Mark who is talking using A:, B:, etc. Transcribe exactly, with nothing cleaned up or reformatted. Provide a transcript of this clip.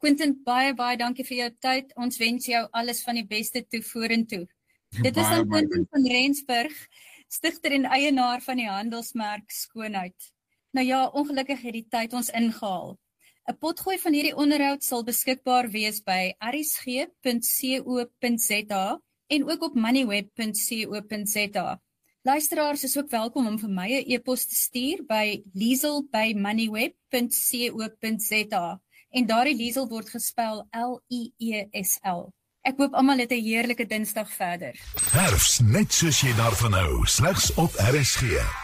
A: Quentin, baie, baie dankie vir jou tyd. Ons wens jou alles van die beste toe vorentoe. Dit is dan Quentin van Rensburg, stigter en eienaar van die handelsmerk Skoonheid. Nou ja, ongelukkig het die tyd ons ingehaal. 'n Potgooi van hierdie onderhoud sal beskikbaar wees by r s g punt co punt z a en ook op moneyweb punt co punt z a. Luisteraars is ook welkom om vir my 'n e-pos te stuur by liesel by moneyweb punt co punt z a en daardie Liesel word gespel L I E S L. Ek hoop almal het 'n heerlike Dinsdag verder.
B: Herfs net soos jy daarvan hou, slegs op R S G.